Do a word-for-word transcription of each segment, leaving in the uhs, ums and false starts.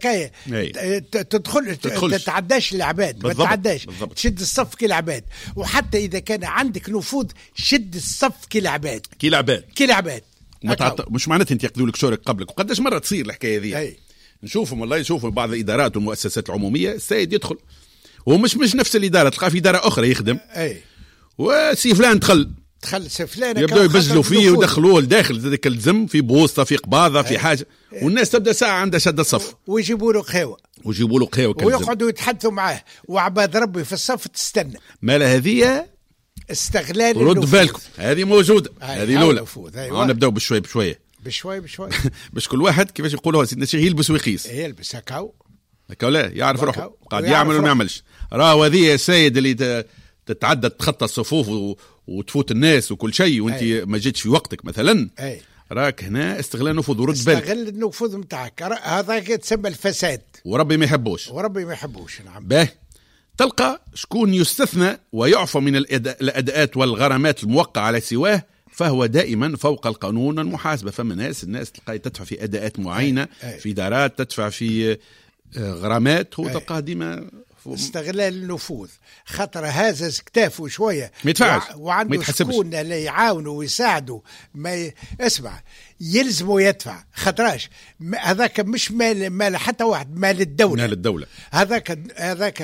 هذاك تدخل تتعداش العباد، ما تتعداش، تشد الصف كي العباد. وحتى اذا كان عندك نفوذ شد الصف كي العباد كي العباد كي العباد متعط... مش معناتها انت ياخذوا لك شورك قبلك. وقداش مره تصير الحكايه ذي، نشوفهم والله، يشوفوا بعض الادارات والمؤسسات العموميه السيد يدخل ومش مش نفس الاداره، تلقاه في اداره اخرى يخدم، اي وسي فلان دخل دخل سي فلان يبداو يبزلوا فيه ودخلوه لداخل ذاك الزم في بوسطه في قباضه في حاجه، والناس تبدا ساعه عندها شد الصف ويجيبوا له قهوه ويجيبوا له قهوه ويقعدوا يتحدثوا معاه، وعباد ربي في الصف تستنى. مالا هذه استغلال رد بالكم، هذه موجوده، هذه الاولى. أيوة. نبداو بشوي بشويه بشوي بشوي باش كل واحد كيفاش يقولوا سيدنا الشيخ يلبس ويقيس، يلبس هكاو هكا ولا يعرف روحه قاعد يعمل وما يعملش. راه هذه يا سيد اللي تتعدى تخطى الصفوف وتفوت الناس وكل شيء وانت ما جيتش في وقتك مثلا، أي. راك هنا استغلال نفوذ ورد بالك، استغل النفوذ نتاعك، هذا يتسمى الفساد وربي ما يحبوش وربي ما يحبوش. نعم. باه تلقى شكون يستثنى ويعفى من الأداءات والغرامات الموقعة على سواه فهو دائما فوق القانون المحاسبة. فما ناس الناس تلقى تدفع في أداءات معينة، أي. في دارات تدفع في غرامات، هو تلقاه ديما استغلال النفوذ، خاطر هذا كتافه شويه ما يدفعش وعنده شكون اللي يعاونه ويساعده. ما ي... اسمع يلزمه يدفع، خاطراش هذاك مش مال مال حتى واحد، مال الدوله مال الدوله هذاك هذاك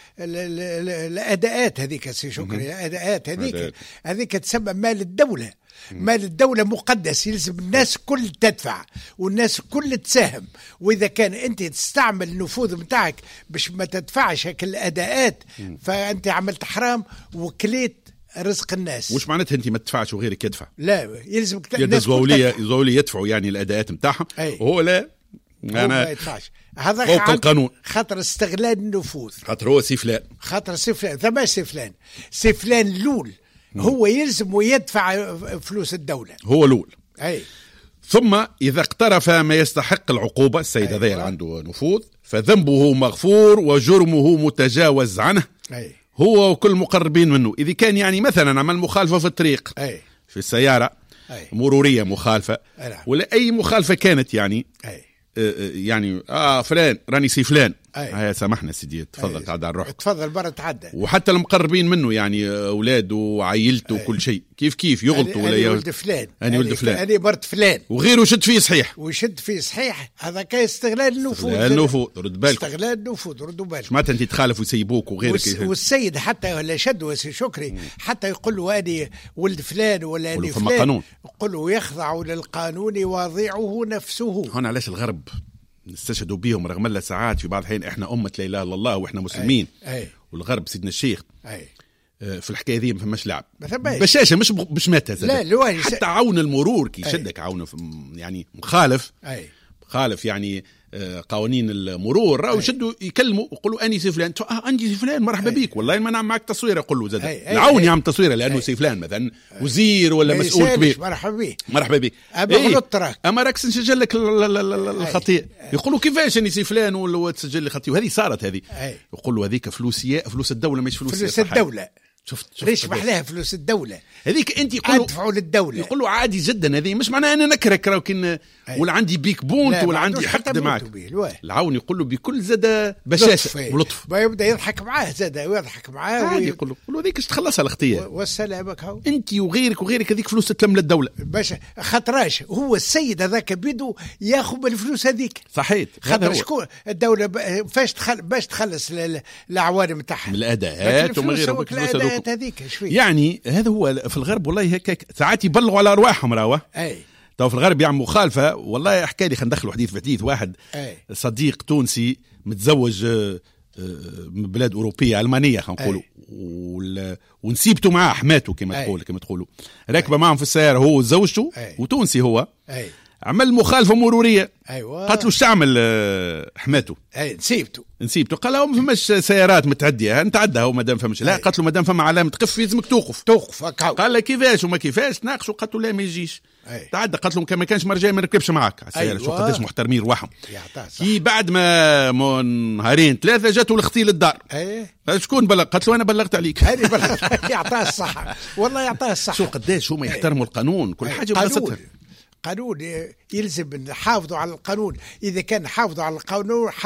الاداءات هذيك سي شكري، الاداءات هذيك هذيك تسمى مال الدوله. مال الدولة مقدس، يلزم الناس كل تدفع والناس كل تساهم. وإذا كان أنت تستعمل النفوذ متاعك باش ما تدفعش هك الأداءات فأنت عملت حرام وكليت رزق الناس. وش معناتها أنت ما تدفعش وغيرك يدفع؟ لا يلزم الزولية الزولية يدفعوا يعني الأداءات متاعهم وهو لا أنا ما يدفعش. هذا فوق القانون، خاطر استغلال النفوذ، خاطر هو سي فلان، خاطر سي فلان ثم سي فلان سي فلان لول هو يلزم ويدفع فلوس الدولة، هو الأول. أي. ثم إذا اقترف ما يستحق العقوبة السيد هذا أيوة. عنده نفوذ فذنبه مغفور وجرمه متجاوز عنه، أي. هو وكل مقربين منه. إذا كان يعني مثلا عمل مخالفة في الطريق، أي. في السيارة، أي. مرورية مخالفة، أي. ولا أي مخالفة كانت يعني، أي. يعني اه فلان راني سي فلان، هيا سامحنا سيدي تفضل تعدى على الروح، تفضل برا تعدى. وحتى المقربين منه يعني اولاده وعائلته وكل شيء كيف كيف يغلطوا ولا يا ولد فلان، انا ولد فلان، انا برت فلان، وغيره شد فيه صحيح وشد فيه صحيح. هذا كاين استغلال النفوذ، استغلال النفوذ، رد بالك استغلال النفوذ، ردوا بالك. معناتها انت تخالف ويسيبوك وغيرك والس... والسيد حتى ولا شد سي شكري مم. حتى يقول له اني ولد فلان ولا اني فلان، يقول له يخضع للقانون واضعه نفسه. هنا علاش الغرب نستشهدوا بهم رغم الله ساعات في بعض الحين احنا أمة لا إله إلا الله واحنا مسلمين، أي. أي. والغرب سيدنا الشيخ أي. في الحكايه ذي ما فماش لعب بشاشه مش مش مات لا حتى عون المرور كي شدك عون يعني مخالف، أي. مخالف يعني قوانين المرور راهو يشدوا يكلموا يقولوا اني سي فلان، اه انت سي فلان مرحبا بك، والله ما نعم معك تصويره، يقول له زاد العون يعمل تصويره لانه سي فلان مثلا وزير ولا مسؤول كبير، مرحبا بك مرحبا بك ايه اما راكش نسجل لك الخطيئه، يقولوا كيفاش اني سي فلان ولا تسجل لي خطيئه، وهذه صارت هذه، يقول له هذيك فلوسيه فلوس الدوله مش فلوس فلوس الدوله، شفت ليش محلاها فلوس الدولة هذيك انت يقولوا ادفعوا للدولة، يقولوا عادي جدا هذه مش معناها انا نكرك راكن ولا عندي بيك بونت ولا عندي حقد معك، العون يقول له بكل زاد بشاشه ولطف يبدا يضحك معاه زاد ويضحك معاه عادي، يقول له يقول له هذيك تخلصها الاختيار والسلامك هاو انت وغيرك وغيرك هذيك فلوس تتلم للدولة باش خاطراش هو السيد هذاك بيدو ياخذ الفلوس هذيك صحيح، خاطر شكون الدولة ب... فاش تخل... باش تخلص العوالم تاعها من الاداءات وما غير الاداءات هذيك يعني هذا هو في الغرب والله هيك ساعات يبلغوا على ارواحهم راهو، اي تو في الغرب يعمل مخالفه والله حكى لي خلينا ندخلوا حديث في حديث واحد أي. صديق تونسي متزوج من بلاد اوروبيه المانيه خلينا نقولوا، ونسيبته معاه حماته كما تقول كما تقولوا راكبه معهم في السياره هو وزوجته وتونسي هو، أي. عمل مخالفه مروريه، ايوه قالت له ايش تعمل حماته، اي نسيبته نسيبته قال له ما فماش سيارات متعديه نتعدى هو ما دام فماش، لا قالت له ما دام فما علامه قف يلزمك توقف توقف قال له كيفاش وما كيفاش تناقشوا، قالت له لا ما يجيش أي. تعدى، قالت له ما كانش مرجع ما نركبش معاك على السياره، شو قداش محترمين رواحهم، كي بعد ما نهارين ثلاثه جاتوا الاختي للدار، اي شكون بلغ، قالت له انا بلغت عليك، هذه بلغت يعطاه الصحه والله يعطاه الصحه، شو قداش هما يحترموا القانون كل حاجه بلاصتها، قانون يلزم نحافظوا على القانون، إذا كان حافظوا على القانون